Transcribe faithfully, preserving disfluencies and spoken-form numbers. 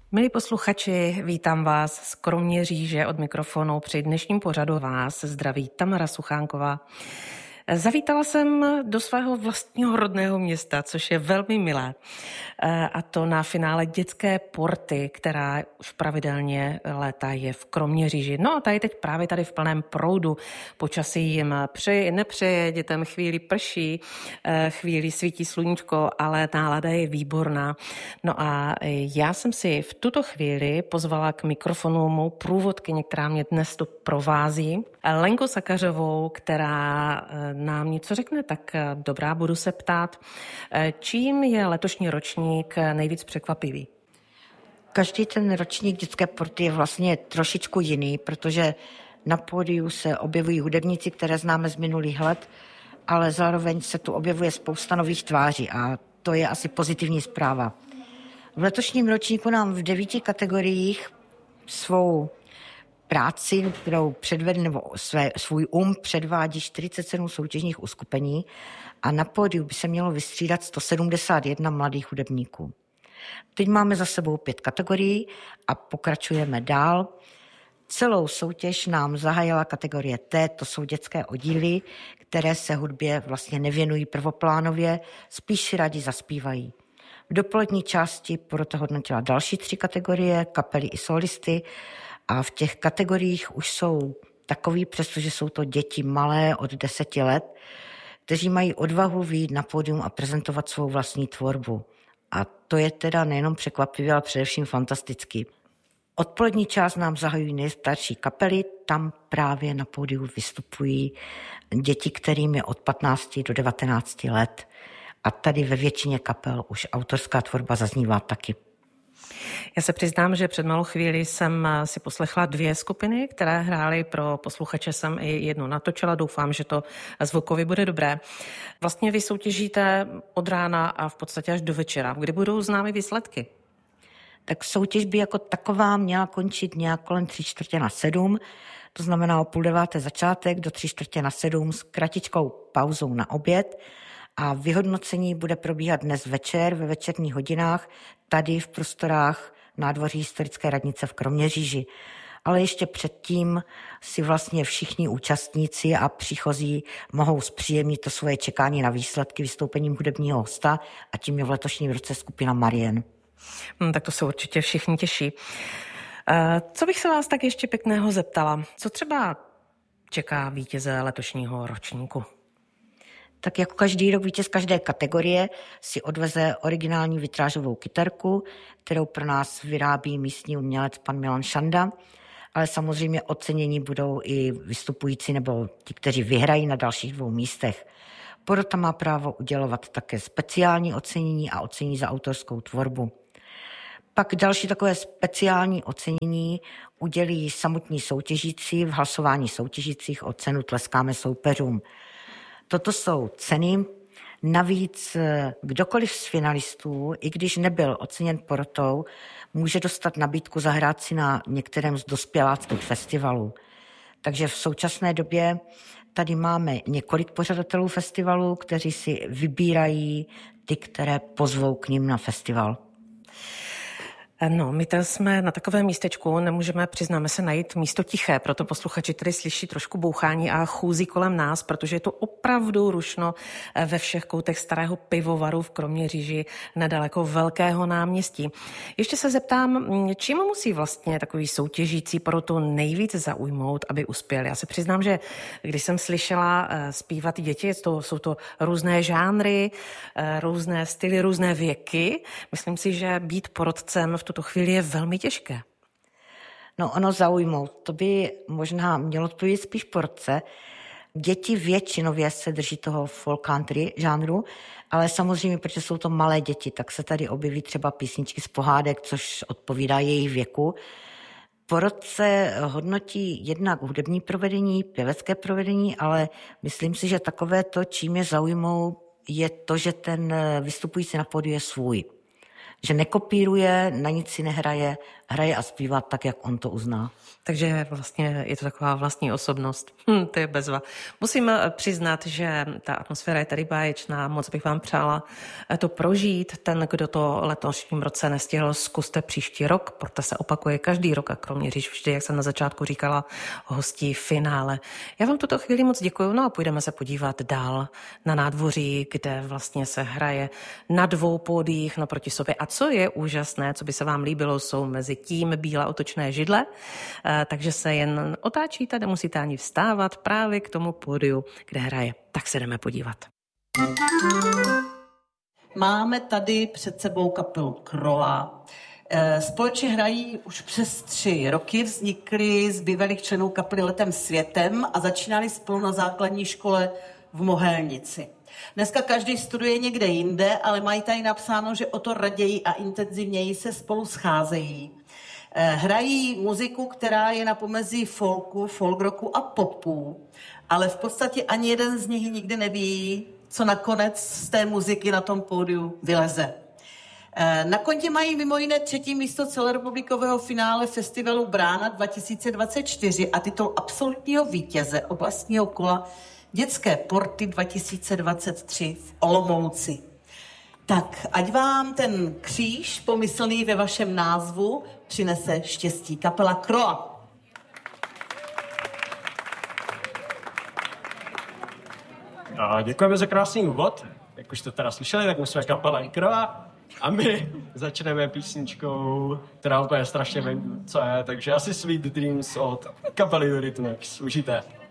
Milí posluchači, vítám vás z Kroměříže od mikrofonu. Při dnešním pořadu vás zdraví Tamara Suchánková. Zavítala jsem do svého vlastního rodného města, což je velmi milé. A to na finále dětské porty, která už pravidelně léta je v Kroměříži. No a tady teď právě tady v plném proudu. Počasí jim přeje, nepřeje, dětem chvíli prší, chvíli svítí sluníčko, ale nálada je výborná. No a já jsem si v tuto chvíli pozvala k mikrofonu mou průvodkyni, která mě dnes tu provází, Lenku Sakařovou, která nám něco řekne. Tak dobrá, budu se ptát, čím je letošní ročník nejvíc překvapivý? Každý ten ročník dětské porty je vlastně trošičku jiný, protože na pódiu se objevují hudebníci, které známe z minulých let, ale zároveň se tu objevuje spousta nových tváří a to je asi pozitivní zpráva. V letošním ročníku nám v devíti kategoriích svou práci, kterou předvedl, nebo své, svůj um předvádí čtyřicet sedm soutěžních uskupení a na pódiu by se mělo vystřídat sto sedmdesát jedna mladých hudebníků. Teď máme za sebou pět kategorií a pokračujeme dál. Celou soutěž nám zahájila kategorie T, to jsou dětské oddíly, které se hudbě vlastně nevěnují prvoplánově, spíš si rádi zaspívají. V dopolední části porota hodnotila další tři kategorie, kapely i solisty, a v těch kategoriích už jsou takový, přestože jsou to děti malé od deseti let, kteří mají odvahu vyjít na pódium a prezentovat svou vlastní tvorbu. A to je teda nejenom překvapivé, ale především fantastický. Odpolední část nám zahajují nejstarší kapely, tam právě na pódiu vystupují děti, kterým je od patnácti do devatenácti let. A tady ve většině kapel už autorská tvorba zaznívá taky. Já se přiznám, že před malou chvíli jsem si poslechla dvě skupiny, které hrály pro posluchače. Jsem i jednu natočila, doufám, že to zvukově bude dobré. Vlastně vy soutěžíte od rána a v podstatě až do večera. Kdy budou známy výsledky? Tak soutěž by jako taková měla končit nějak kolem tři čtvrtě na sedm, to znamená o půl deváté začátek do tři čtvrtě na sedm s kratičkou pauzou na oběd. A vyhodnocení bude probíhat dnes večer ve večerních hodinách tady v prostorách nádvoří historické radnice v Kroměříži. Ale ještě předtím si vlastně všichni účastníci a příchozí mohou zpříjemnit to svoje čekání na výsledky vystoupením hudebního hosta a tím je v letošním roce skupina Marien. Hmm, tak to se určitě všichni těší. Uh, co bych se vás tak ještě pěkného zeptala? Co třeba čeká vítěze letošního ročníku? Tak jako každý rok vítěz každé kategorie si odveze originální vitrážovou kytarku, kterou pro nás vyrábí místní umělec pan Milan Šanda, ale samozřejmě ocenění budou i vystupující nebo ti, kteří vyhrají na dalších dvou místech. Porota má právo udělovat také speciální ocenění a ocenění za autorskou tvorbu. Pak další takové speciální ocenění udělí samotní soutěžící v hlasování soutěžících o cenu Tleskáme soupeřům. Toto jsou ceny. Navíc kdokoliv z finalistů, i když nebyl oceněn porotou, může dostat nabídku zahrát si na některém z dospěláckých festivalů. Takže v současné době tady máme několik pořadatelů festivalů, kteří si vybírají ty, které pozvou k nim na festival. No, my tady jsme na takovém místečku, nemůžeme, přiznáme se, najít místo tiché, proto posluchači tady slyší trošku bouchání a chůzí kolem nás, protože je to opravdu rušno ve všech koutech starého pivovaru v Kroměříži nedaleko Velkého náměstí. Ještě se zeptám, čím musí vlastně takový soutěžící porotu nejvíc zaujmout, aby uspěl? Já se přiznám, že když jsem slyšela zpívat děti, to, jsou to různé žánry, různé styly, různé věky. Myslím si, že být porotcem v tuto chvíli je velmi těžké. No ono zaujmout, to by možná mělo odpovědět spíš porotce. Děti většinově se drží toho folk country žánru, ale samozřejmě, protože jsou to malé děti, tak se tady objeví třeba písničky z pohádek, což odpovídá jejich věku. Porotce hodnotí jednak hudební provedení, pěvecké provedení, ale myslím si, že takové to, čím je zaujmou, je to, že ten vystupující na pódiu je svůj. Že nekopíruje, na nic si nehraje, hraje a zpívá tak, jak on to uzná. Takže vlastně je to taková vlastní osobnost. Hm, to je bezva. Musím přiznat, že ta atmosféra je tady báječná. Moc bych vám přála to prožít. Ten, kdo to letošním roce nestihl, zkuste příští rok. Porta se opakuje každý rok a Kroměříž vždy, jak jsem na začátku říkala, hostí finále. Já vám tuto chvíli moc děkuju, no a půjdeme se podívat dál na nádvoří, kde vlastně se hraje na dvou pódiích naproti sobě. A co je úžasné, co by se vám líbilo, jsou mezi tím bílé otočné židle, takže se jen otáčíte, nemusíte ani vstávat právě k tomu pódiu, kde hraje. Tak se jdeme podívat. Máme tady před sebou kapelu Kroa. Společně hrají už přes tři roky, vznikly z bývalých členů kapely Letem světem a začínali spolu na základní škole v Mohelnici. Dneska každý studuje někde jinde, ale mají tady napsáno, že o to raději a intenzivněji se spolu scházejí. Hrají muziku, která je na pomezí folku, folkrocku a popu, ale v podstatě ani jeden z nich nikdy neví, co nakonec z té muziky na tom pódiu vyleze. Na kontě mají mimo jiné třetí místo celorepublikového finále festivalu Brána dva tisíce dvacet čtyři a titul absolutního vítěze oblastního kola Dětské porty dva tisíce dvacet tři v Olomouci. Tak, ať vám ten kříž pomyslný ve vašem názvu přinese štěstí. Kapela Kroa. A děkujeme za krásný úvod. Jak už jste teda slyšeli, tak my jsme kapela Kroa a my začneme písničkou, která úplně strašně vím, co je, takže asi Sweet Dreams od kapely Eurythmics. Užijte.